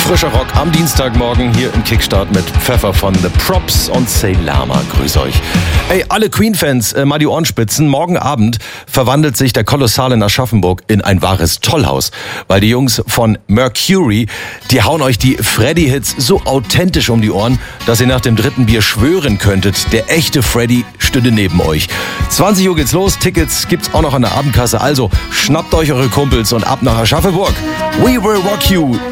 Frischer Rock am Dienstagmorgen hier im Kickstart mit Pfeffer von The Props und Say Lama. Grüß euch. Ey, alle Queen-Fans, mal die Ohren spitzen. Morgen Abend verwandelt sich der Kolossal in Aschaffenburg in ein wahres Tollhaus. Weil die Jungs von Mercury, die hauen euch die Freddy-Hits so authentisch um die Ohren, dass ihr nach dem dritten Bier schwören könntet, der echte Freddy stünde neben euch. 20 Uhr geht's los, Tickets gibt's auch noch an der Abendkasse. Also schnappt euch eure Kumpels und ab nach Aschaffenburg. We will rock you.